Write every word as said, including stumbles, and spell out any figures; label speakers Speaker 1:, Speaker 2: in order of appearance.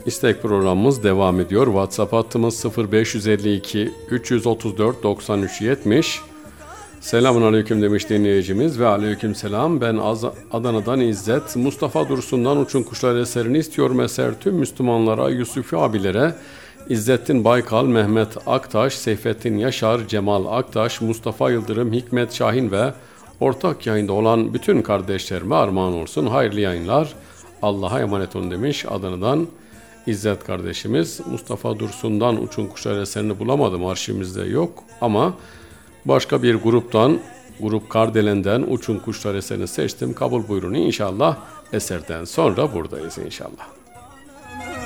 Speaker 1: İstek programımız devam ediyor. WhatsApp hattımız sıfır beş yüz elli iki üç yüz otuz dört doksan üç yetmiş. Selamun aleyküm demiş dinleyicimiz ve aleyküm selam. Ben Adana'dan İzzet. Mustafa Dursun'dan Uçun Kuşlar eserini istiyorum. Eser tüm Müslümanlara, Yusufi abilere, İzzettin Baykal, Mehmet Aktaş, Seyfettin Yaşar, Cemal Aktaş, Mustafa Yıldırım, Hikmet Şahin ve ortak yayında olan bütün kardeşlerime armağan olsun. Hayırlı yayınlar. Allah'a emanet olun demiş Adana'dan İzzet kardeşimiz. Mustafa Dursun'dan Uçun Kuşlar eserini bulamadım, arşivimizde yok ama başka bir gruptan, Grup Kardelen'den Uçun Kuşlar eserini seçtim. Kabul buyurun inşallah. Eserden sonra buradayız inşallah.